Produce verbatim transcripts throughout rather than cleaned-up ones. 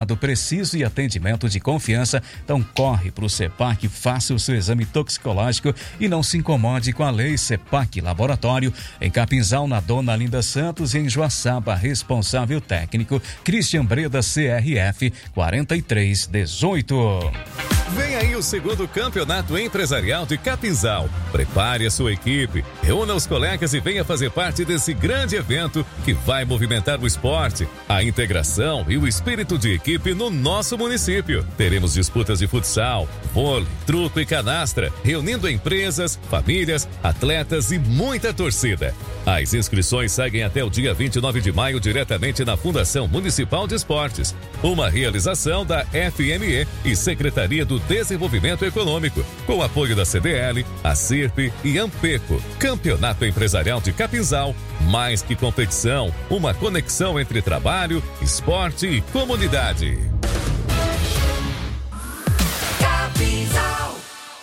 cuidado preciso e atendimento de confiança. Então corre para o CEPAC, faça o seu exame toxicológico e não se incomode com a lei. CEPAC Laboratório, em Capinzal, na Dona Linda Santos, e em Joaçaba, responsável técnico Christian Breda, C R F quarenta e três dezoito. Vem aí o segundo Campeonato Empresarial de Capinzal. Prepare a sua equipe, reúna os colegas e venha fazer parte desse grande evento que vai movimentar o esporte, a integração e o espírito de equipe no nosso município. Teremos disputas de futsal, vôlei, truco e canastra, reunindo empresas, famílias, atletas e muita torcida. As inscrições seguem até o dia vinte e nove de maio diretamente na Fundação Municipal de Esportes. Uma realização da F M E e Secretaria do Desenvolvimento Econômico, com apoio da C D L, a CIRP e Ampeco. Campeonato Empresarial de Capinzal, mais que competição, uma conexão entre trabalho, esporte e comunidade. Capinzal.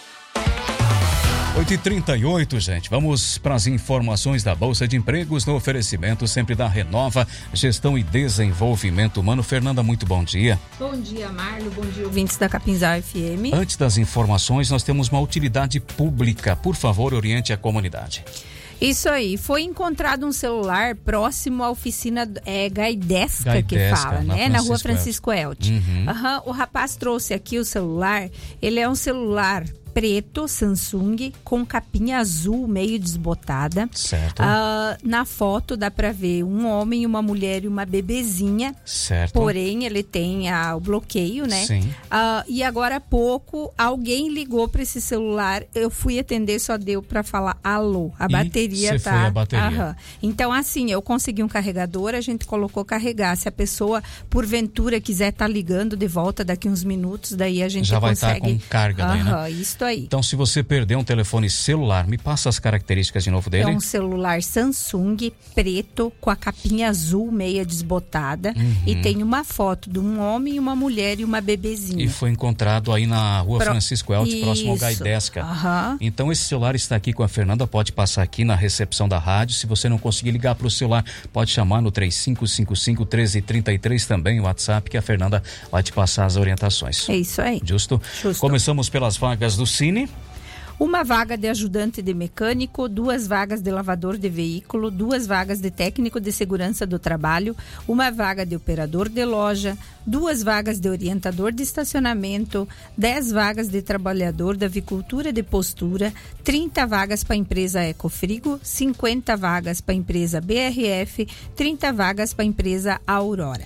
oito e trinta e oito, gente. Vamos para as informações da Bolsa de Empregos no oferecimento sempre da Renova, Gestão e Desenvolvimento Humano. Fernanda, muito bom dia. Bom dia, Marlo. Bom dia, ouvintes da Capinzal F M. Antes das informações, nós temos uma utilidade pública. Por favor, oriente a comunidade. Isso aí, foi encontrado um celular próximo à oficina é, Gaidesca, Gaidesca que fala, na né? Na rua Francisco Elti. Uhum. Uhum. O rapaz trouxe aqui o celular, ele é um celular preto, Samsung, com capinha azul meio desbotada. Certo. Uh, na foto dá pra ver um homem, uma mulher e uma bebezinha. Certo. Porém, ele tem ah, o bloqueio, né? Sim. Uh, e agora há pouco, alguém ligou pra esse celular. Eu fui atender, só deu pra falar alô. A e bateria tá... Foi a bateria. Aham. Então, assim, eu consegui um carregador, a gente colocou carregar. Se a pessoa, porventura, quiser estar tá ligando de volta daqui uns minutos, daí a gente já vai consegue... estar tá com carga daí, Aham, né? isso aí. Então, se você perder um telefone celular, me passa as características de novo dele. É um celular Samsung preto com a capinha azul meia desbotada, uhum. e tem uma foto de um homem, uma mulher e uma bebezinha. E foi encontrado aí na rua Pro... Francisco Elti, Isso. próximo ao Gaidesca. Uhum. Então esse celular está aqui com a Fernanda, pode passar aqui na recepção da rádio. Se você não conseguir ligar para o celular, pode chamar no três cinco cinco cinco, um três três três também, o WhatsApp, que a Fernanda vai te passar as orientações. É isso aí. Justo? Justo. Começamos pelas vagas do Cine. Uma vaga de ajudante de mecânico, duas vagas de lavador de veículo, duas vagas de técnico de segurança do trabalho, uma vaga de operador de loja, duas vagas de orientador de estacionamento, dez vagas de trabalhador da avicultura de postura, trinta vagas para a empresa Ecofrigo, cinquenta vagas para a empresa B R F, trinta vagas para a empresa Aurora.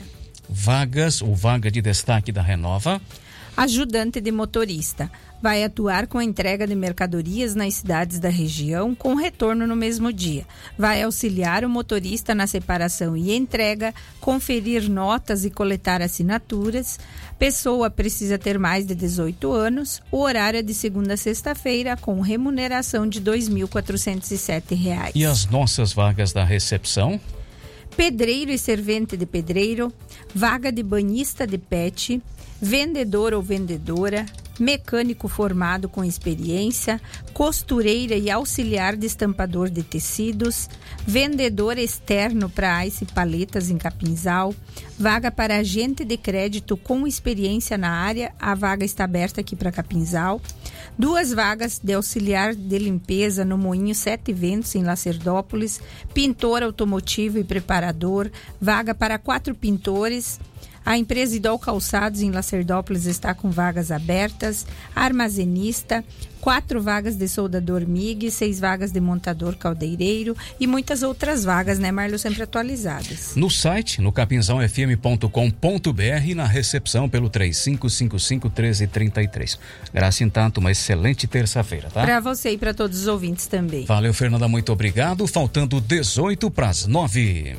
Vagas ou vaga de destaque da Renova. Ajudante de motorista. Vai atuar com a entrega de mercadorias nas cidades da região, com retorno no mesmo dia. Vai auxiliar o motorista na separação e entrega, conferir notas e coletar assinaturas. Pessoa precisa ter mais de dezoito anos. O horário é de segunda a sexta-feira, com remuneração de dois mil quatrocentos e sete reais. E as nossas vagas da recepção? Pedreiro e servente de pedreiro, vaga de banhista de pet, vendedor ou vendedora, mecânico formado com experiência, costureira e auxiliar de estampador de tecidos, vendedor externo para Ice Paletas em Capinzal, vaga para agente de crédito com experiência na área, a vaga está aberta aqui para Capinzal, duas vagas de auxiliar de limpeza no Moinho Sete Ventos em Lacerdópolis, pintor automotivo e preparador, vaga para quatro pintores. A empresa Idol Calçados em Lacerdópolis está com vagas abertas, armazenista, quatro vagas de soldador M I G, seis vagas de montador caldeireiro e muitas outras vagas, né, Marlo, sempre atualizadas. No site, no capinzal f m ponto com ponto b r e na recepção pelo três cinco cinco cinco, um três três três. Graça, entanto, uma excelente terça-feira, tá? Para você e para todos os ouvintes também. Valeu, Fernanda, muito obrigado. Faltando dezoito para as nove.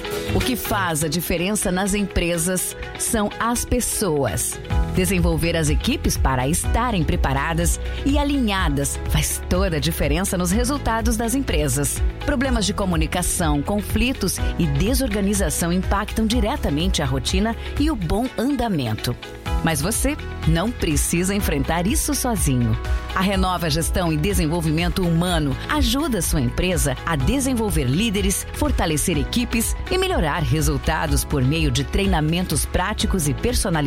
O que faz a diferença nas empresas são as pessoas. Desenvolver as equipes para estarem preparadas e alinhadas faz toda a diferença nos resultados das empresas. Problemas de comunicação, conflitos e desorganização impactam diretamente a rotina e o bom andamento. Mas você não precisa enfrentar isso sozinho. A Renova Gestão e Desenvolvimento Humano ajuda a sua empresa a desenvolver líderes, fortalecer equipes e melhorar resultados por meio de treinamentos práticos e personalizados